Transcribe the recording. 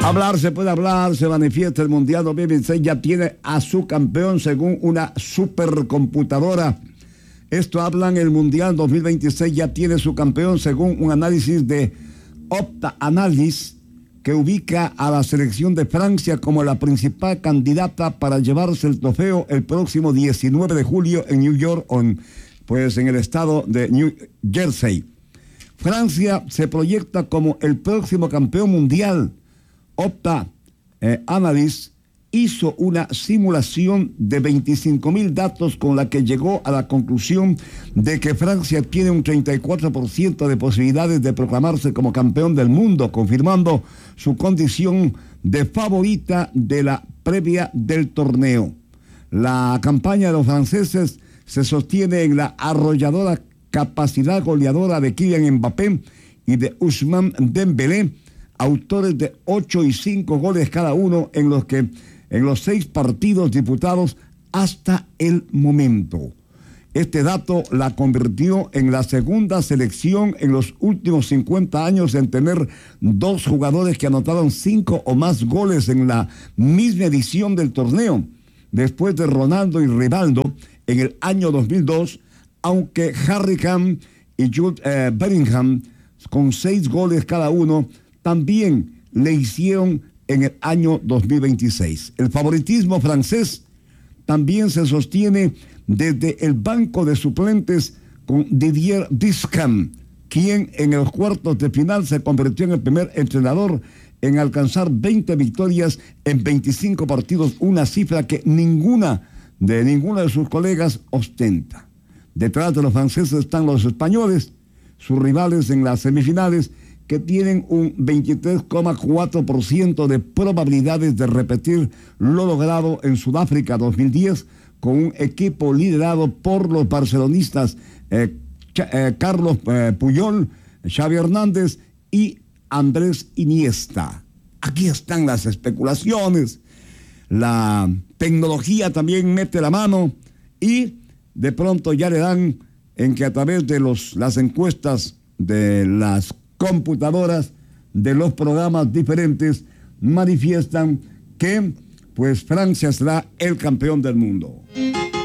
Hablar se puede hablar, se manifiesta el Mundial 2026, ya tiene a su campeón según una supercomputadora. Esto hablan, el Mundial 2026 ya tiene su campeón según un análisis de Opta Analysis que ubica a la selección de Francia como la principal candidata para llevarse el trofeo el próximo 19 de julio en New York, en el estado de New Jersey. Francia se proyecta como el próximo campeón mundial. Opta Analysis hizo una simulación de 25,000 datos con la que llegó a la conclusión de que Francia tiene un 34% de posibilidades de proclamarse como campeón del mundo, confirmando su condición de favorita de la previa del torneo. La campaña de los franceses se sostiene en la arrolladora capacidad goleadora de Kylian Mbappé y de Ousmane Dembélé, autores de 8 y 5 goles cada uno en los 6 partidos disputados hasta el momento. Este dato la convirtió en la segunda selección en los últimos 50 años en tener 2 jugadores que anotaron 5 o más goles en la misma edición del torneo, después de Ronaldo y Rivaldo en el año 2002, aunque Harry Kane y Jude Bellingham, con 6 goles cada uno, también le hicieron en el año 2026. El favoritismo francés también se sostiene desde el banco de suplentes con Didier Deschamps, quien en los cuartos de final se convirtió en el primer entrenador en alcanzar 20 victorias en 25 partidos, una cifra que ninguna de sus colegas ostenta. Detrás de los franceses están los españoles, sus rivales en las semifinales, que tienen un 23,4% de probabilidades de repetir lo logrado en Sudáfrica 2010 con un equipo liderado por los barcelonistas Carlos Puyol, Xavi Hernández y Andrés Iniesta. Aquí están las especulaciones. La tecnología también mete la mano y de pronto ya le dan en que a través de las encuestas de las computadoras de los programas diferentes manifiestan que Francia será el campeón del mundo.